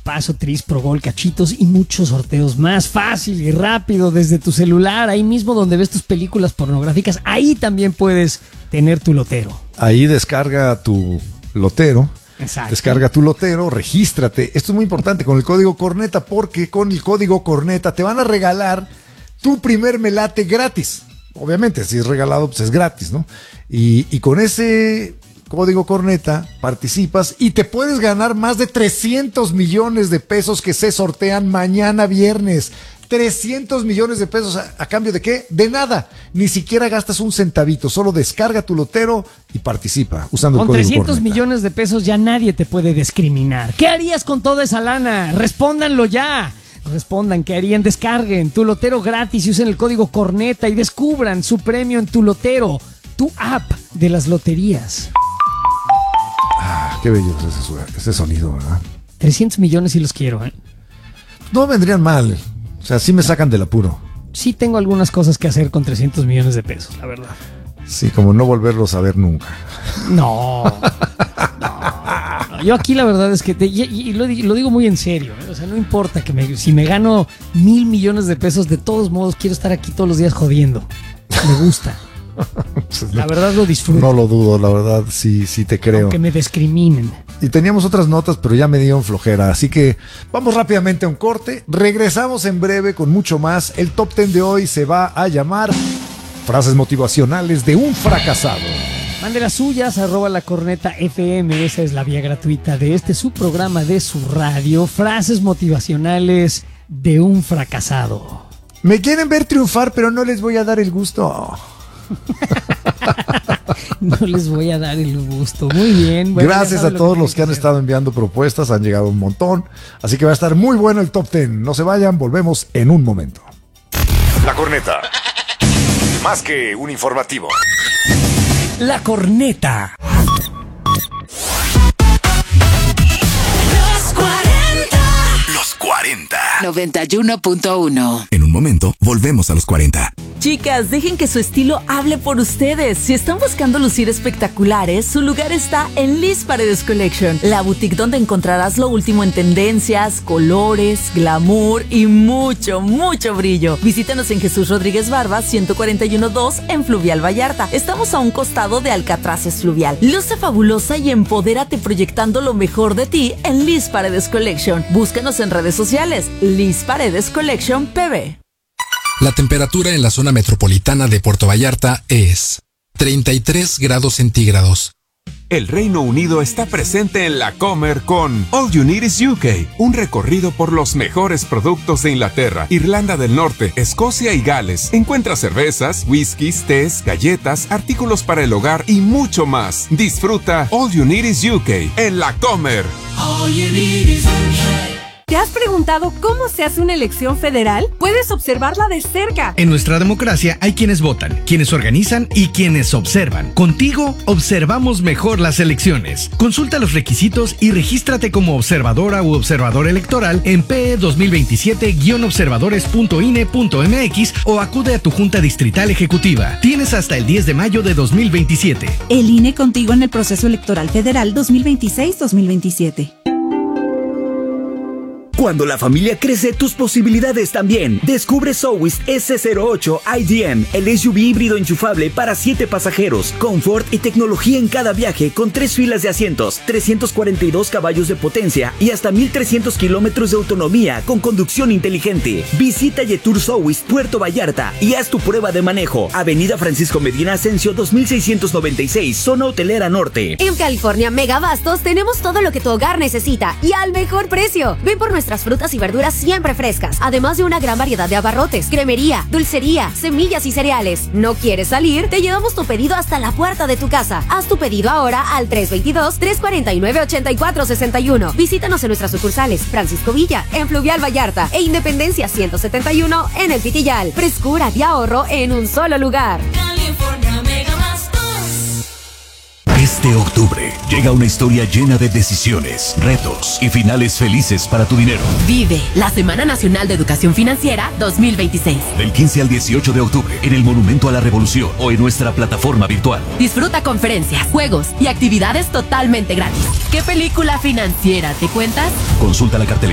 Chispazo, Tris, Pro Gol, Cachitos y muchos sorteos más. Fácil y rápido desde tu celular, ahí mismo donde ves tus películas pornográficas, ahí también puedes tener tu lotero. Ahí descarga tu lotero. Exacto. Descarga tu lotero, regístrate. Esto es muy importante con el código Corneta, porque con el código Corneta te van a regalar tu primer melate gratis. Obviamente, si es regalado, pues es gratis, ¿no? Y con ese código Corneta participas y te puedes ganar más de 300 millones de pesos que se sortean mañana viernes. 300 millones de pesos a cambio de ¿qué? De nada. Ni siquiera gastas un centavito. Solo descarga tu lotero y participa usando el código Corneta. Con 300 millones de pesos ya nadie te puede discriminar. ¿Qué harías con toda esa lana? Respóndanlo ya. Respondan qué harían. Descarguen tu lotero gratis y usen el código Corneta y descubran su premio en tu lotero, tu app de las loterías. Qué bello es ese sonido, ¿verdad? 300 millones sí los quiero, ¿eh? No vendrían mal. O sea, sí me sacan del apuro. Sí tengo algunas cosas que hacer con 300 millones de pesos, la verdad. Sí, como no volverlos a ver nunca. No. Yo aquí la verdad es que, lo digo muy en serio, ¿eh? O sea, no importa si me gano 1,000 millones de pesos, de todos modos quiero estar aquí todos los días jodiendo. Me gusta. La verdad lo disfruto. No lo dudo, la verdad sí te creo. Aunque me discriminen. Y teníamos otras notas, pero ya me dieron flojera. Así que vamos rápidamente a un corte. Regresamos en breve con mucho más. El Top 10 de hoy se va a llamar Frases motivacionales de un fracasado. Mande las suyas, @lacornetafm. Esa es la vía gratuita de su programa de su radio. Frases motivacionales de un fracasado. Me quieren ver triunfar, pero no les voy a dar el gusto. No les voy a dar el gusto. Muy bien. Bueno, gracias a todos los que han estado enviando propuestas. Han llegado un montón. Así que va a estar muy bueno el Top 10. No se vayan, volvemos en un momento. La Corneta. Más que un informativo. La Corneta. Los 40. 91.1. En un momento, volvemos a los 40. Chicas, dejen que su estilo hable por ustedes. Si están buscando lucir espectaculares, su lugar está en Liz Paredes Collection, la boutique donde encontrarás lo último en tendencias, colores, glamour y mucho, mucho brillo. Visítanos en Jesús Rodríguez Barba, 141-2 en Fluvial Vallarta. Estamos a un costado de Alcatraces Fluvial. Luce fabulosa y empodérate proyectando lo mejor de ti en Liz Paredes Collection. Búscanos en redes sociales, Liz Paredes Collection PB. La temperatura en la zona metropolitana de Puerto Vallarta es 33 grados centígrados. El Reino Unido está presente en la Comer con All You Need Is UK, un recorrido por los mejores productos de Inglaterra, Irlanda del Norte, Escocia y Gales. Encuentra cervezas, whiskies, tés, galletas, artículos para el hogar y mucho más. Disfruta All You Need Is UK en la Comer. All you need is UK. ¿Te has preguntado cómo se hace una elección federal? Puedes observarla de cerca. En nuestra democracia hay quienes votan, quienes organizan y quienes observan. Contigo observamos mejor las elecciones. Consulta los requisitos y regístrate como observadora u observador electoral en PE 2027-observadores.ine.mx o acude a tu Junta Distrital Ejecutiva. Tienes hasta el 10 de mayo de 2027. El INE contigo en el proceso electoral federal 2026-2027. Cuando la familia crece, tus posibilidades también. Descubre Sowist S08 IDM, el SUV híbrido enchufable para 7 pasajeros. Confort y tecnología en cada viaje, con 3 filas de asientos, 342 caballos de potencia y hasta 1,300 kilómetros de autonomía con conducción inteligente. Visita Yetur Sowist Puerto Vallarta y haz tu prueba de manejo. Avenida Francisco Medina Asensio 2696, zona hotelera norte. En California Megabastos tenemos todo lo que tu hogar necesita y al mejor precio. Ven por nuestras frutas y verduras siempre frescas, además de una gran variedad de abarrotes, cremería, dulcería, semillas y cereales. ¿No quieres salir? Te llevamos tu pedido hasta la puerta de tu casa. Haz tu pedido ahora al 322-349-8461. Visítanos en nuestras sucursales Francisco Villa, en Fluvial Vallarta e Independencia 171 en El Pitillal. Frescura y ahorro en un solo lugar. California Megabastos. Este octubre llega una historia llena de decisiones, retos y finales felices para tu dinero. Vive la Semana Nacional de Educación Financiera 2026. Del 15 al 18 de octubre en el Monumento a la Revolución o en nuestra plataforma virtual. Disfruta conferencias, juegos y actividades totalmente gratis. ¿Qué película financiera te cuentas? Consulta la cartelera